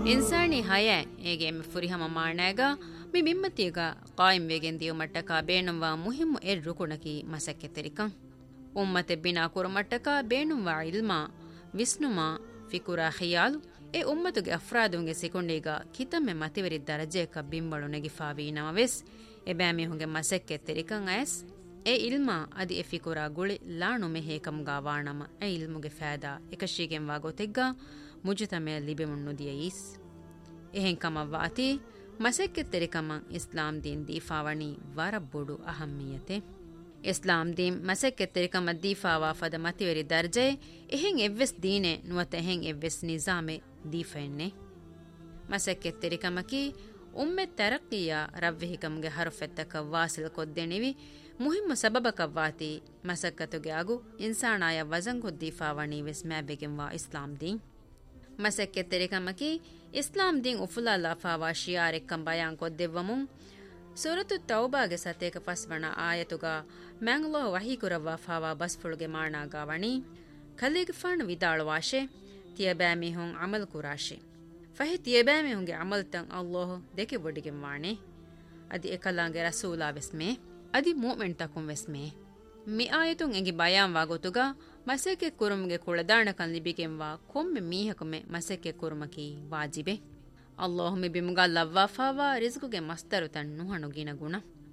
ಇನ್ಸಾನಿ ಹಯ ಏಗೆ ಎಮ್ಮೆ ಫುರಿಹಮ ಮಾಣಾಗ ಮಿ ಮಿಮ್ಮತಿಗ ಕಾಯಿಂ ವೇಗೆನ್ ದಿಯು ಮಟ್ಟಕ ಬೇಣುವಾ ಮುಹಿಮ್ಮು ಎರ್ ರುಕುಣಕಿ ಮಸಕ್ಕೆ ತೆರಿಕಂ ಉಮ್ಮತೆ Bina ಕುರಮಟ್ಟಕ ಬೇಣುವಾ ಇಲ್ಮಾ ವಿಸ್ನುಮಾ ಫಿಕುರಾ ಖಿಯಾಲು A ಉಮ್ಮತುಗೆ ಅಫ್ರಾದುಂಗೆ ಸಿಕೊಂಡೀಗ ಕಿತಮ್ಮೆ ಮತಿವರಿ ದರಜೆಕ ಬಿಂಬಳು ನೆಗಿಫಾವಿ ನಮವೆಸ್ A ಬ್ಯಾಮಿಹುಂಗೆ ಮಸಕ್ಕೆ ತೆರಿಕಂ Ayaz A ಇಲ್ಮಾ ಅದಿ ಎ ಫಿಕುರಾ ಗುಳಿ ಲಾಣು ಮೆಹೇಕಂಗಾ ವಾಣಮ ಎ ಇಲ್ಮುಗೆ ಫෑದಾ ಎಕಶೀಗೆಂ ವಾಗೋತೆಗ್ಗ ಮುಜುತಮೆ ಲಿಬೆಮುಣ್ಣು ದಿಯೀಸ್ ಎಹೆಂ ಕಮವ್ವಾತಿ ಮಸಕ್ಕೆ ತೆರಿಕಮಂ ಇಸ್ಲಾಂ ದೀನ್ ದೀಫಾವಣಿ ವರಬ್ಬುಡು ಅಹಮ್ಮಿಯತೆ ಇಸ್ಲಾಂ ದೀನ್ ಮಸಕ್ಕೆ ತೆರಿಕಮ ದೀಫಾವಾ ಫದ ಮತಿವರಿ ದರ್ಜೆ ಎಹೆಂ ಎವ್ವೆಸ್ ದೀನೆ ನುವತ ಎಹೆಂ ಎವ್ವೆಸ್ ನಿಜಾಮೆ ದೀಫೆನ್ನೆ ಮಸಕ್ಕೆ ತೆರಿಕಮಕಿ ಉಮ್ಮೆ ತರಕ್ಕಿಯ ರವ್ವೆಹಿಕಂಗೆ ಹರುಫೆತ್ತಕ ವಾಸಿಲ್ ಕೊದ್ದೆಣಿವಿ ಮುಹಿಮ್ಮ ಸಬಬಕವ್ವಾತಿ ಮಸಕ್ಕತುಗೆ ಆಗು ಇನ್ಸಾನಾಯ ವಜಂಗೊದ್ದೀಫಾವಣಿ ವೆಸ್ ಮ್ಯಾಬೆಗೆಂವಾ ಇಸ್ಲಾಂ ದೀನ್ ಮಸಕ್ಕೆ ತೆರಿಕಮಕಿ ಇಸ್ಲಾಂ ದೀನ್ ಉಫುಲಾಲಾ ಫಾವಾ ಶಿಯಾರೆಕ್ಕಂ ಬಯಾನ್ ಕೊದ್ದೆವ್ವಮುಂ ಸೂರತು ತೌಬಾಗೆ ಸತೇಕ ಫಸ್ವಣ ಆಯತುಗ ಮ್ಯಾಂಗ್ಲೋ ವಹೀಕುರವ್ವಾ ಫಾವಾ ಬಸ್ಫುಳುಗೆ ಮಾಣಾಗಾವಣಿ ಖಲೀಗಫಾಣು ವಿದಾಳುವಾಶೆ ತಿಯಬ್ಯಾಮಿಹುಂ ಅಮಲ್ ಕುರಾಶೆ ಫಹಿ ತಿಯಬ್ಯಾಮಿಹುಂಗೆ ಅಮಲ್ತಂ ಅಲ್ಲೋಹ್ ದೆಕೆ ಬೊಡಿಗೆಂ ವಾಣೆ ಅದಿ ಎಕಲಾಂಗೆ ರಸೂಲಾ ವೆಸ್ಮೆ ಅದಿ ಮೂಮೆಂಟ್ ತಕುಂ ವೆಸ್ಮೆ ಮಿ ಆಯತುಂ ಎಂಗಿ ಬಯಾನ್ ವಾಗೊತುಗ ಮಸೆಕೆ ಕುರುಮ್ಗೆ ಕುಳದಾಣಕನ್ ಲಿಬಿಗೆಂವಾ ಕೊಮ್ಮೆ ಮೀಹಕುಮೆ ಮಸೆಕೆ ಕುರುಮಕಿ ವಾಜಿಬೆ ಅಲ್ಲಾಹ್ ಮಿ ಬಿಮುಗ ಲವ್ವಾಫಾವಾ ರಿಜ್ಕುಗೆ ಮಸ್ತರು ತಣ್ಣು ಹಣುಗಿನ ಗುಣ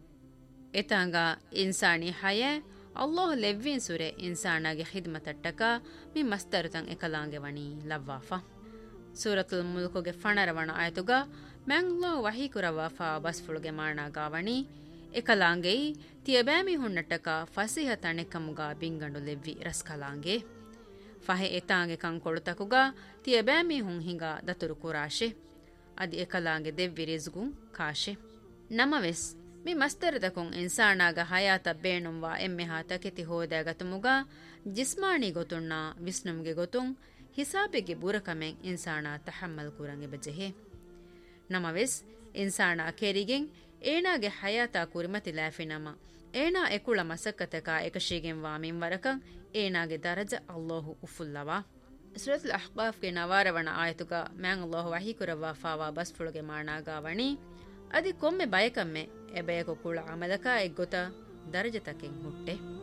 ಎತಾಂಗ ಇನ್ಸಾನಿ ಹಯ ಅಲ್ಲಾಹ್ ಲೆವ್ವಿನ್ ಸುರೆ ಇನ್ಸಾನಾಗೆ ಖಿದ್ಮತಟ್ಟಕ ಮಿ ಮಸ್ತರು ತಂ ಎಕಲಾಂಗೆ ವಣಿ ಲವ್ವಾಫಾ ಸೂರತುಲ್ ಮುಲ್ಕುಗೆ ಫಣರವಣ ಆಯತುಗ ಮ್ಯಾಂಗ್ಲೋ ವಹೀಕುರವಾಫಾ ಬಸ್ಫುಳುಗೆ ಮಾಣಾಗಾವಣಿ ಎಕಲಾಂಗೈ ತಿಯಬ್ಯಾಮಿ ಹುಣ್ಣಟ್ಟಕ ಫಸಿಹ ತಣೆಕಮುಗ ಬಿಂಗಂಡು ಲೆವ್ವಿ ರಸ್ಕಲಾಂಗೆ ಫಹೆ ಎತಾಂಗೆ ಕಂಕೊಳುತಕುಗ ತಿಯಬ್ಯಾಮಿ ಹುಂ ಹಿಂಗ ದತುರು ಕುರಾಶೆ ಅದಿ ಎಕಲಾಂಗೆ ದೆವ್ವಿ ರಿಜ್ಗುಂ ಕಾಶೆ ನಮವೆಸ್ ಮಿ ಮಸ್ತರದಕುಂ ಇನ್ಸಾನಾಗ ಹಯಾತ ಬೇಣುಂವಾ ಎಮ್ಮೆ ಹಾತಕೆತಿ ಹೋದಾಗತುಮುಗ ಜಿಸ್ಮಾನಿ ಗೊತುಣ್ಣ ವಿಸ್ನುಮ್ಗೆ ಗೊತುಂ ಹಿಸಾಬೆಗೆ ಬುರಕಮೆಂ ಇನ್ಸಾನ ತಹಮ್ಮಲ್ ಕುರಂಗೆ ಬಜೆಹೆ ನಮವೆಸ್ ಇನ್ಸಾನ ಕೆರಿಗೆಂ ಏನಾಗೆ ಹಯಾತ ಕುರಿಮತಿ ಲಾಫಿನಮ ಏನಾ ಎಕುಳ ಮಸಕ್ಕತಕ ಎಕಶಿಗೆಂ ವಾಮಿಂ ವರಕಂ ಏನಾಗೆ ದರಜ ಅಲ್ಲಾಹು ಉಫುಲ್ಲವಾ ಸೂರತುಲ್ ಅಹ್ಕಾಫ್ಗೆ ನವಾರವಣ ಆಯತುಗ ಮ್ಯಾಂ ಅಲ್ಲಾಹು ವಹೀಕುರವಾ ಫಾವಾ ಬಸ್ಫುಳುಗೆ ಮಾಣಾಗಾವಣಿ ಅದಿ ಕೊಮ್ಮೆ ಬಯಕಮ್ಮೆ ಎಬಯಕು ಕುಳ ಅಮಲಕ ಎಗ್ಗೊತ ದರಜತಕೆಂ ಹುಟ್ಟೆ